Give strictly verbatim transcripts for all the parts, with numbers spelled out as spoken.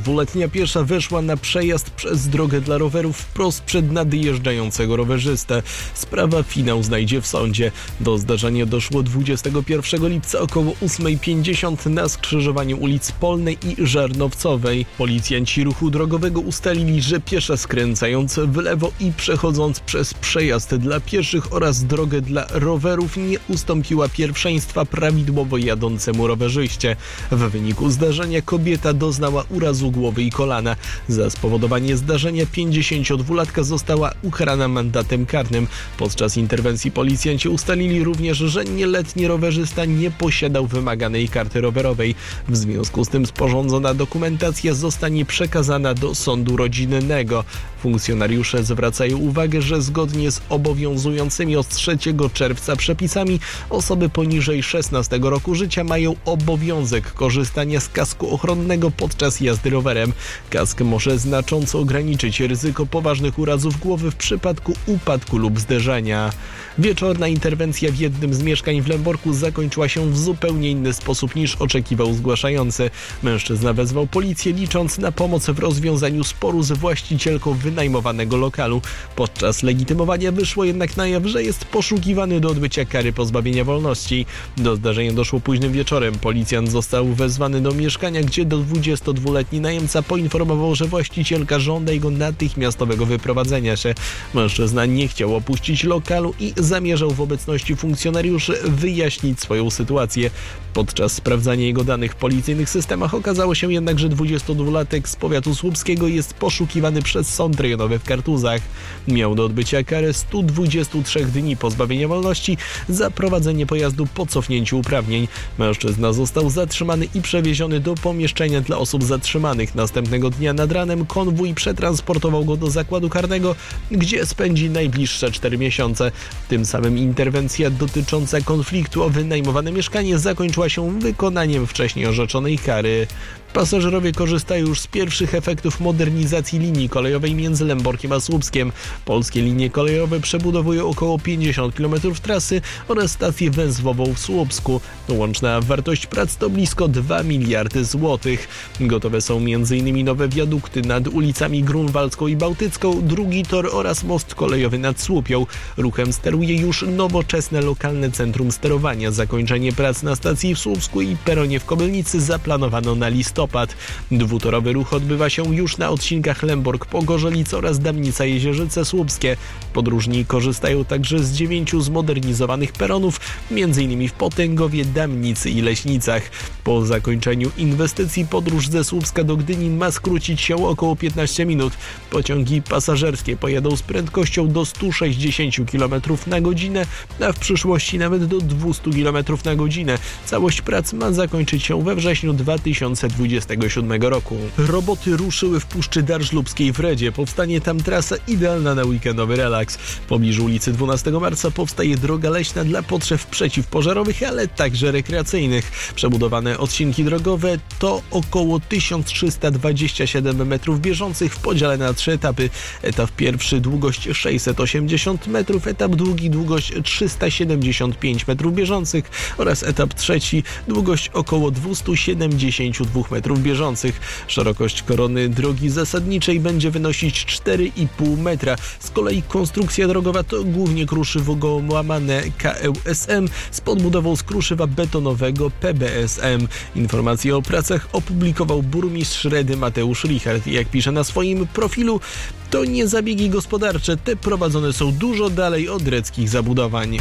dwudziestodwuletnia piesza weszła na przejazd przez drogę dla rowerów wprost przed nadjeżdżającego rowerzystę. Sprawa finał znajdzie w sądzie. Do zdarzenia doszło dwudziestego pierwszego lipca około ósma pięćdziesiąt na skrzyżowaniu ulic Polnej i Żarnowcowej. Policjanci ruchu drogowego ustalili, że piesza skręcając w lewo i przechodząc przez przejazd dla pieszych oraz drogę dla rowerów nie ustąpiła pierwszeństwa prawidłowo jadącemu rowerzyście. W wyniku zdarzenia kobieta doznała urazu głowy i kolana. Za spowodowanie zdarzenia pięćdziesięciodwulatka została ukarana mandatem karnym. Podczas interwencji policjanci ustalili również, że nieletni rowerzysta nie posiadał wymaganej karty rowerowej. W związku z tym sporządzona dokumentacja zostanie przekazana do sądu rodzinnego. Funkcjonariusze zwracają uwagę, że zgodnie z obowiązującymi od trzeciego czerwca przepisami osoby poniżej szesnastego roku życia mają obowiązek korzystania z kasku ochronnego podczas jazdy rowerem. Kask może znacząco ograniczyć ryzyko poważnych urazów głowy w przypadku upadku lub zderzenia. Wieczorna interwencja w jednym z mieszkań w Lęborku zakończyła się w zupełnie inny sposób niż oczekiwał zgłaszający. Mężczyzna wezwał policję, licząc na pomoc w rozwiązaniu sporu z właścicielką wynajmowanego lokalu. Podczas legitymowania wyszło jednak na jaw, że jest poszukiwany do odbycia kary pozbawienia wolności. Do zdarzenia doszło późnym wieczorem. Policjant został wezwany do mieszkania, gdzie do dwudziestodwuletni najemca poinformował, że właścicielka żąda jego natychmiastowego wyprowadzenia się. Mężczyzna nie chciał opuścić lokalu i zamierzał w obecności funkcjonariuszy wyjaśnić swoją sytuację. Podczas sprawdzania jego danych w policyjnych systemach okazało się jednak, że dwudziestodwulatek z powiatu słupskiego jest poszukiwany przez sąd rejonowy w Kartuzach. Miał do odbycia karę stu dwudziestu trzech dni pozbawienia wolności za prowadzenie pojazdu po cofnięciu uprawnień. Mężczyzna został zatrzymany i przewieziony do pomieszczenia dla osób zatrzymanych. Następnego dnia nad ranem konwój przetransportował go do zakładu karnego, gdzie spędzi najbliższe cztery miesiące. Tym samym interwencja dotycząca konfliktu o wynajmowane mieszkanie zakończyła się wykonaniem wcześniej orzeczonej kary. Pasażerowie korzystają już z pierwszych efektów modernizacji linii kolejowej między Lęborkiem a Słupskiem. Polskie linie kolejowe przebudowują około pięćdziesiąt kilometrów trasy oraz stację węzłową w Słupsku. Łączna wartość prac to blisko dwa miliardy złotych. Gotowe są między innymi nowe wiadukty nad ulicami Grunwaldzką i Bałtycką, drugi tor oraz most kolejowy nad Słupią. Ruchem steruje już nowoczesne lokalne centrum sterowania. Zakończenie prac na stacji w Słupsku i peronie w Kobylnicy zaplanowano na listopad. Dwutorowy ruch odbywa się już na odcinkach Lębork-Pogorzelice oraz Dębnica-Jezierzyce-Słupskie. Podróżni korzystają także z dziewięciu zmodernizowanych peronów, m.in. w Potęgowie, Damnicy i Leśnicach. Po zakończeniu inwestycji podróż ze Słupska do Gdyni ma skrócić się około piętnaście minut. Pociągi pasażerskie pojadą z prędkością do stu sześćdziesięciu kilometrów na godzinę, a w przyszłości nawet do dwustu kilometrów na godzinę. Całość prac ma zakończyć się we wrześniu dwa tysiące dwudziestego siódmego roku. Roboty ruszyły w Puszczy Darżlubskiej w Redzie. Powstanie tam trasa idealna na weekendowy relaks. W pobliżu ulicy dwunastego marca powstaje droga leśna dla potrzeb przeciwpożarowych, ale także rekreacyjnych. Przebudowane odcinki drogowe to około tysiąc trzysta dwadzieścia siedem metrów bieżących w podziale na trzy etapy. Etap pierwszy długość sześćset osiemdziesiąt metrów, etap drugi długość trzysta siedemdziesiąt pięć metrów bieżących oraz etap trzeci długość około dwieście siedemdziesiąt dwa metrów bieżących. Szerokość korony drogi zasadniczej będzie wynosić cztery i pół metra. Z kolei konstrukcja drogowa to głównie kruszywo łamane K E S M z podbudową z kruszywa betonowego P B S M. Informacje o pracach opublikował burmistrz Redy Mateusz Richard. Jak pisze na swoim profilu, to nie zabiegi gospodarcze, te prowadzone są dużo dalej od reckich zabudowań.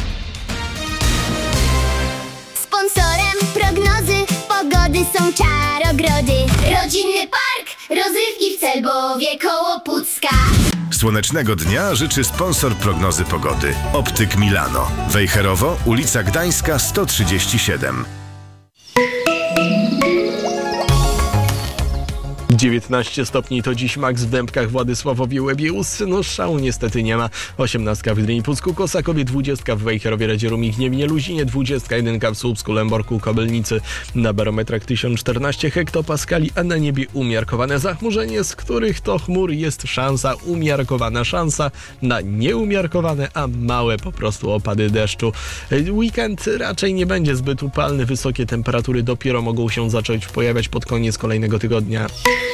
Sponsorem prognozy pogody są Czarogrody. Rodzinny park, rozrywki w Celbowie koło Pucka. Słonecznego dnia życzy sponsor prognozy pogody. Optyk Milano. Wejherowo, ulica Gdańska sto trzydzieści siedem. dziewiętnaście stopni to dziś maks w Dębkach, Władysławowie, Łebie, Ustrzy, no szału niestety nie ma. osiemnastka w Gdyni, Pucku, Kosakowie, dwudziestka w Wejherowie, Radzie Rumi, Gniewnie, Luzinie, dwudziestka jeden w Słupsku, Lęborku, Kobylnicy. Na barometrach tysiąc czternaście hektopaskali, a na niebie umiarkowane zachmurzenie, z których to chmur jest szansa, umiarkowana szansa na nieumiarkowane, a małe po prostu opady deszczu. Weekend raczej nie będzie zbyt upalny, wysokie temperatury dopiero mogą się zacząć pojawiać pod koniec kolejnego tygodnia.